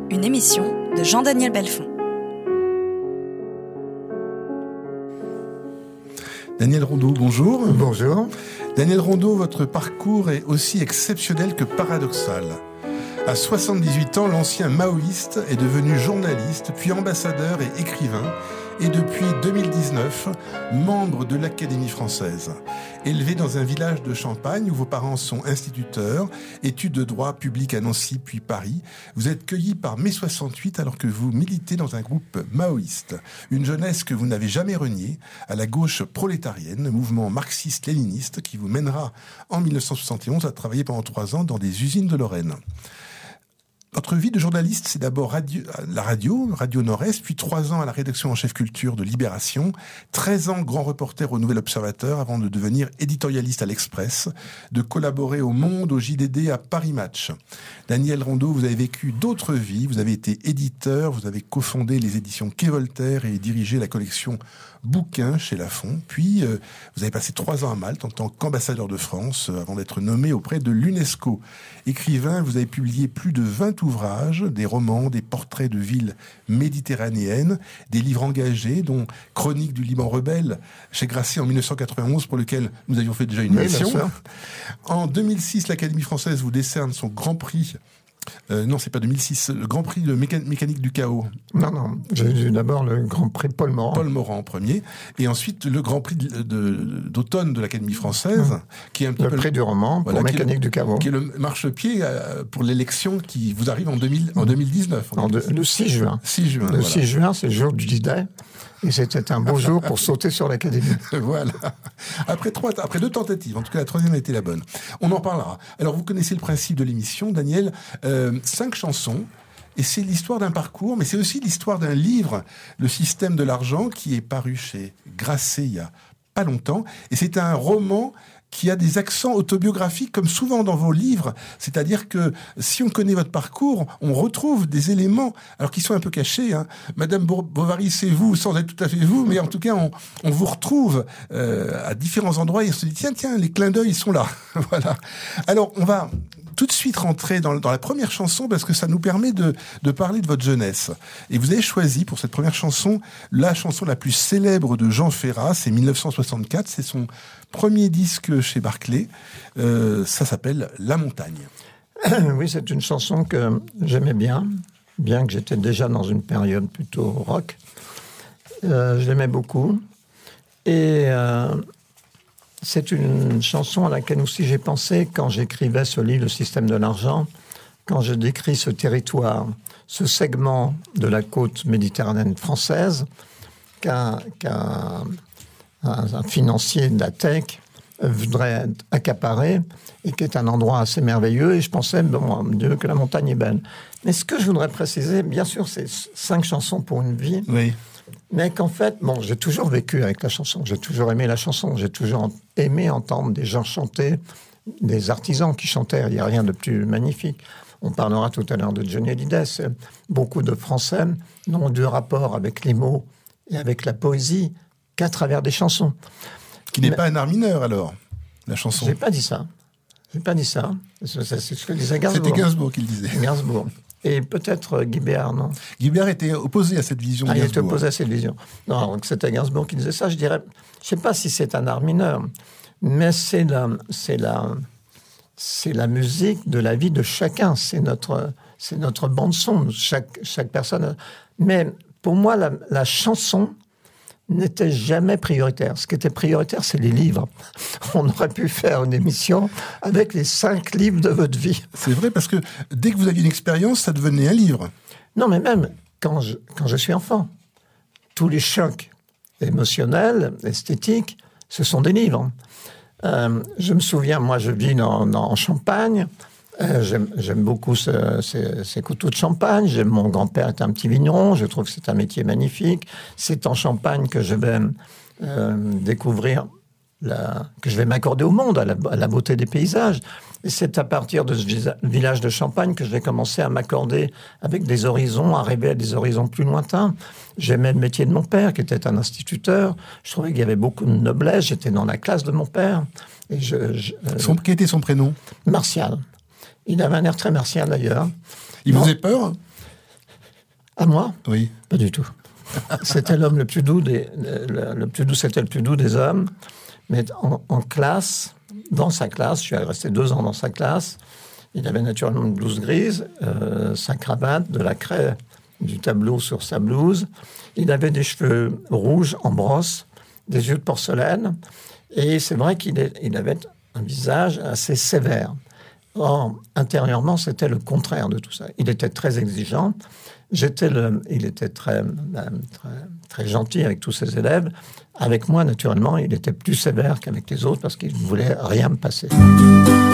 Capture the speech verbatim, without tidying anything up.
une émission de Jean-Daniel Belfond. Daniel Rondeau, bonjour. Bonjour. Daniel Rondeau, votre parcours est aussi exceptionnel que paradoxal. À soixante-dix-huit ans, l'ancien maoïste est devenu journaliste, puis ambassadeur et écrivain, et depuis deux mille dix-neuf, membre de l'Académie française. Élevé dans un village de Champagne où vos parents sont instituteurs, études de droit public à Nancy puis Paris, vous êtes cueilli par mai soixante-huit alors que vous militez dans un groupe maoïste. Une jeunesse que vous n'avez jamais reniée, à la gauche prolétarienne, mouvement marxiste-léniniste qui vous mènera en mille neuf cent soixante et onze à travailler pendant trois ans dans des usines de Lorraine. Votre vie de journaliste, c'est d'abord radio, la radio, Radio Nord-Est, puis trois ans à la rédaction en chef culture de Libération, treize ans grand reporter au Nouvel Observateur avant de devenir éditorialiste à l'Express, de collaborer au Monde, au J D D, à Paris Match. Daniel Rondeau, vous avez vécu d'autres vies, vous avez été éditeur, vous avez cofondé les éditions Quai Voltaire et dirigé la collection Bouquins chez Lafon, puis euh, vous avez passé trois ans à Malte en tant qu'ambassadeur de France euh, avant d'être nommé auprès de l'UNESCO. Écrivain, vous avez publié plus de vingt ouvrages, des romans, des portraits de villes méditerranéennes, des livres engagés, dont Chronique du Liban rebelle chez Grasset en mille neuf cent quatre-vingt-onze, pour lequel nous avions fait déjà une oui, émission. En deux mille six, l'Académie française vous décerne son Grand Prix. Euh, non, c'est pas deux mille six, le Grand Prix de méca- mécanique du chaos. Non, non, j'ai eu d'abord le Grand Prix Paul Morand. Paul Morand en premier, et ensuite le Grand Prix de, de, d'automne de l'Académie française, mmh. qui est un petit le peu prix du roman pour voilà, mécanique du chaos, qui est le marchepied euh, pour l'élection qui vous arrive en, deux mille, en deux mille dix-neuf. En de, le six juin. six juin. Le voilà. six juin, c'est le jour du D-Day. Et c'était un beau jour pour sauter sur l'Académie. Voilà. Après trois, après deux tentatives, en tout cas la troisième a été la bonne. On en parlera. Alors vous connaissez le principe de l'émission, Daniel. Euh, cinq chansons. Et c'est l'histoire d'un parcours, mais c'est aussi l'histoire d'un livre, Le système de l'argent, qui est paru chez Grasset il y a pas longtemps. Et c'est un roman qui a des accents autobiographiques, comme souvent dans vos livres. C'est-à-dire que si on connaît votre parcours, on retrouve des éléments, alors qui sont un peu cachés. Hein. Madame Bovary, c'est vous, sans être tout à fait vous, mais en tout cas, on, on vous retrouve euh, à différents endroits et on se dit, tiens, tiens, les clins d'œil, ils sont là. Voilà. Alors, on va tout de suite rentrer dans, dans la première chanson parce que ça nous permet de, de parler de votre jeunesse. Et vous avez choisi pour cette première chanson la chanson la plus célèbre de Jean Ferrat, c'est mille neuf cent soixante-quatre, c'est son premier disque chez Barclay, euh, ça s'appelle La Montagne. Oui, c'est une chanson que j'aimais bien, bien que j'étais déjà dans une période plutôt rock. Euh, je l'aimais beaucoup. Et euh, c'est une chanson à laquelle aussi j'ai pensé quand j'écrivais ce livre, Le système de l'argent, quand je décris ce territoire, ce segment de la côte méditerranéenne française qu'un, qu'un un, un financier de la tech voudrait accaparer et qui est un endroit assez merveilleux. Et je pensais, bon, mon Dieu, que la montagne est belle. Mais ce que je voudrais préciser, bien sûr, c'est cinq chansons pour une vie. Oui. Mais qu'en fait, bon, j'ai toujours vécu avec la chanson, j'ai toujours aimé la chanson, j'ai toujours aimé entendre des gens chanter, des artisans qui chantaient, il n'y a rien de plus magnifique. On parlera tout à l'heure de Johnny Hallyday. Beaucoup de Français n'ont de rapport avec les mots et avec la poésie qu'à travers des chansons. Qui n'est Mais, pas un art mineur, alors, la chanson. J'ai pas dit ça. J'ai pas dit ça. C'est, c'est ce que disait Gainsbourg. C'était Gainsbourg qui le disait. Gainsbourg. Et peut-être Guy Béard, non? Guy Béard était opposé à cette vision ah, de Gainsbourg. Il était opposé à cette vision. Non, donc c'était Gainsbourg qui disait ça. Je dirais, je sais pas si c'est un art mineur, mais c'est la, c'est la, c'est la musique de la vie de chacun. C'est notre, c'est notre bande son. Chaque, chaque personne. Mais pour moi, la, la chanson n'était jamais prioritaire. Ce qui était prioritaire, c'est les livres. On aurait pu faire une émission avec les cinq livres de votre vie. C'est vrai, parce que dès que vous aviez une expérience, ça devenait un livre. Non, mais même quand je, quand je suis enfant, tous les chocs émotionnels, esthétiques, ce sont des livres. Euh, je me souviens, moi, je vis dans, dans, en Champagne. Euh, j'aime, j'aime beaucoup ce, ces, ces couteaux de champagne. J'aime, mon grand-père est un petit vigneron. Je trouve que c'est un métier magnifique. C'est en Champagne que je vais euh, découvrir, la, que je vais m'accorder au monde, à la, à la beauté des paysages. Et c'est à partir de ce visa, village de Champagne que je vais commencer à m'accorder avec des horizons, à rêver à des horizons plus lointains. J'aimais le métier de mon père, qui était un instituteur. Je trouvais qu'il y avait beaucoup de noblesse. J'étais dans la classe de mon père. Et je, je, euh, son, quel était son prénom? Martial. Il avait un air très martien, d'ailleurs. Il vous faisait peur? À moi? Oui. Pas du tout. C'était l'homme le plus doux des, le, le plus doux, c'était le plus doux des hommes. Mais en, en classe, dans sa classe, je suis resté deux ans dans sa classe. Il avait naturellement une blouse grise, euh, sa cravate, de la craie du tableau sur sa blouse. Il avait des cheveux rouges en brosse, des yeux de porcelaine. Et c'est vrai qu'il est, il avait un visage assez sévère. Or, intérieurement, c'était le contraire de tout ça. Il était très exigeant. J'étais le, il était très, très, très gentil avec tous ses élèves. Avec moi, naturellement, il était plus sévère qu'avec les autres parce qu'il ne voulait rien me passer.